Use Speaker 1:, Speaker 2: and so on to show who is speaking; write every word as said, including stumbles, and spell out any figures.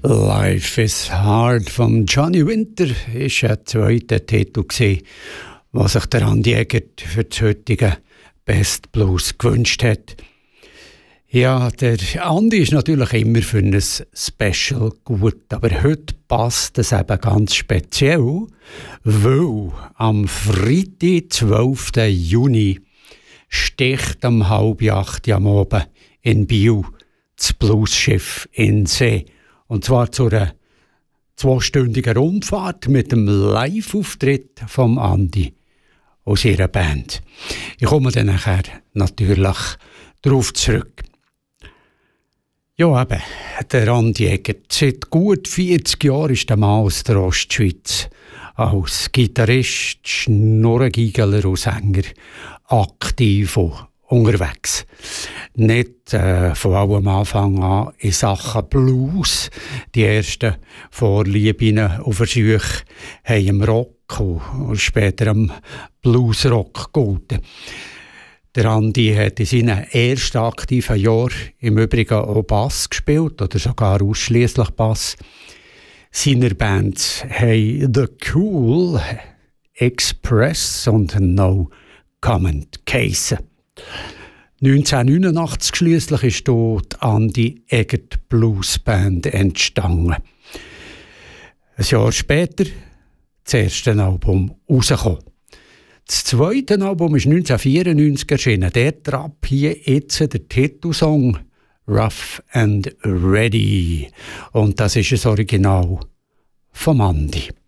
Speaker 1: Life is Hard von Johnny Winter ist ein zweiter Titel gewesen, was sich der Andi Egert für das heutige Best Blues gewünscht hat. Ja, der Andi ist natürlich immer für ein Special gut, aber heute passt es eben ganz speziell, weil am Freitag, zwölften Juni, sticht um halb acht am Abend in Biel das Bluesschiff in See. Und zwar zu einer zweistündigen Rundfahrt mit dem Live-Auftritt vom Andi aus ihrer Band. Ich komme dann nachher natürlich darauf zurück. Ja, eben, der Andi Egert. Seit gut vierzig Jahren ist der Mann aus der Ostschweiz als Gitarrist, Schnurrengeigeler und Sänger aktiv und unterwegs. Nicht äh, von allem Anfang an in Sachen Blues. Die ersten Vorlieben und Versuche haben im Rock und später am Bluesrock gegolten. Der Andi hat in seinen ersten aktiven Jahren im Übrigen auch Bass gespielt, oder sogar ausschließlich Bass. Seine Bands haben The Cool, Express und No Comment Case. neunzehnhundertneunundachtzig schliesslich ist dort die Andi Egert Blues Band entstanden. Ein Jahr später das erste Album rausgekommen. Das zweite Album ist neunzehnhundertvierundneunzig erschienen. Der traf hier jetzt der Titelsong Rough and Ready. Und das ist das Original vom Andi.